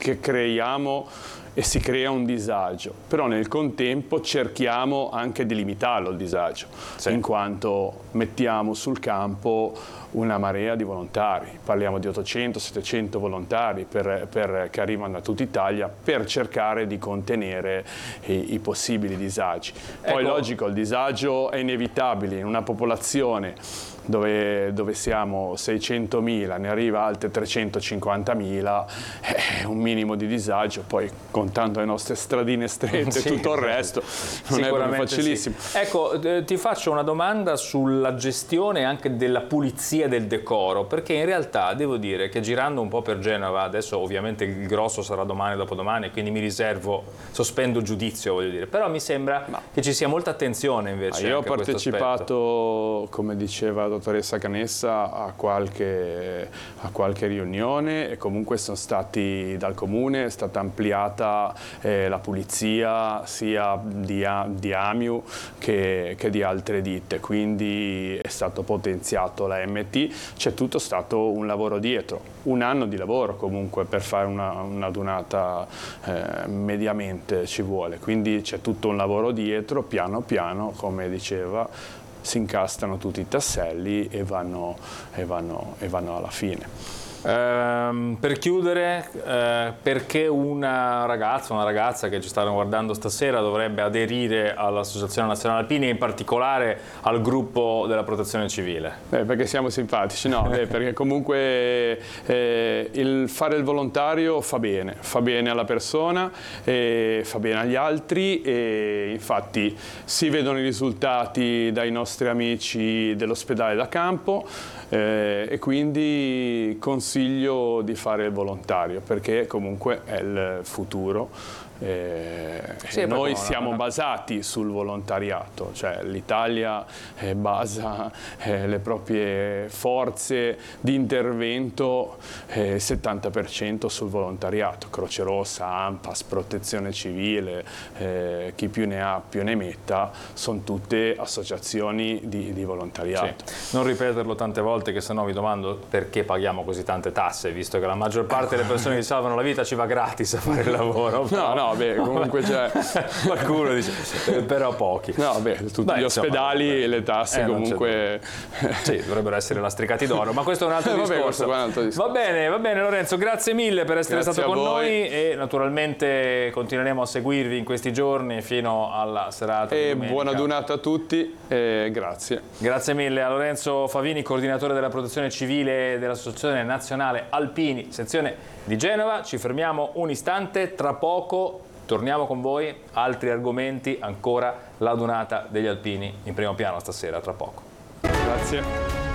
che creiamo e si crea un disagio, però nel contempo cerchiamo anche di limitarlo il disagio, in quanto mettiamo sul campo una marea di volontari, parliamo di 800-700 volontari che arrivano da tutta Italia per cercare di contenere i possibili disagi. Poi logico, il disagio è inevitabile in una popolazione dove siamo 600.000, ne arriva altre 350.000, un minimo di disagio, poi contando le nostre stradine strette e tutto il resto non è proprio facilissimo. Sì. Ecco, ti faccio una domanda sulla gestione anche della pulizia del decoro, perché in realtà devo dire che girando un po' per Genova, adesso ovviamente il grosso sarà domani, dopodomani, quindi mi riservo, sospendo giudizio, voglio dire, però mi sembra che ci sia molta attenzione invece. Io ho partecipato, come diceva la dottoressa Canessa, a qualche riunione, e comunque sono stati dal comune, è stata ampliata la pulizia sia di Amiu che di altre ditte, quindi è stato potenziato la MT, c'è tutto stato un lavoro dietro, un anno di lavoro comunque per fare una dunata mediamente ci vuole, quindi c'è tutto un lavoro dietro, piano piano, come diceva, si incastano tutti i tasselli e vanno alla fine. Per chiudere, perché una ragazza che ci stanno guardando stasera dovrebbe aderire all'Associazione Nazionale Alpini e in particolare al gruppo della Protezione Civile? Perché siamo simpatici, no? Perché comunque il fare il volontario fa bene alla persona, fa bene agli altri, e infatti si vedono i risultati dai nostri amici dell'ospedale da campo, e quindi consiglio di fare il volontario perché comunque è il futuro. Noi siamo basati sul volontariato, cioè l'Italia basa le proprie forze di intervento 70% sul volontariato, Croce Rossa, ANPAS, Protezione Civile, chi più ne ha più ne metta, sono tutte associazioni di volontariato. Sì. Non ripeterlo tante volte che sennò mi domando perché paghiamo così tante tasse, visto che la maggior parte delle persone che salvano la vita ci va gratis a fare il lavoro. No, comunque c'è qualcuno dice, però pochi. No, tutti gli ospedali e le tasse comunque sì, dovrebbero essere lastricati d'oro, ma questo è un altro discorso. Va bene Lorenzo, grazie mille per essere stato con noi e naturalmente continueremo a seguirvi in questi giorni fino alla serata di domenica. Buona donata a tutti e grazie. Grazie mille a Lorenzo Favini, coordinatore della Protezione Civile dell'Associazione Nazionale Alpini, sezione di Genova. Ci fermiamo un istante, tra poco torniamo con voi, altri argomenti, ancora la donata degli alpini in primo piano stasera, tra poco. Grazie.